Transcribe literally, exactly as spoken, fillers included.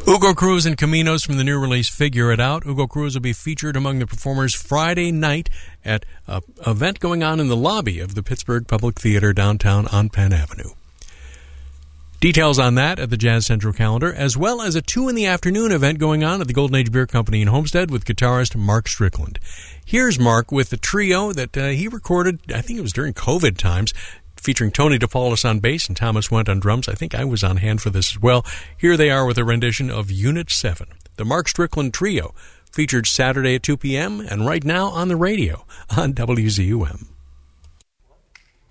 Hugo Cruz and Caminos from the new release Figure It Out. Hugo Cruz will be featured among the performers Friday night at an event going on in the lobby of the Pittsburgh Public Theater downtown on Penn Avenue. Details on that at the Jazz Central calendar, as well as a two in the afternoon event going on at the Golden Age Beer Company in Homestead with guitarist Mark Strickland. Here's Mark with the trio that uh, he recorded, I think it was during COVID times, featuring Tony DePaulis on bass and Thomas Wendt on drums. I think I was on hand for this as well. Here they are with a rendition of Unit seven. The Mark Strickland Trio, featured Saturday at two p.m. and right now on the radio on W Z U M.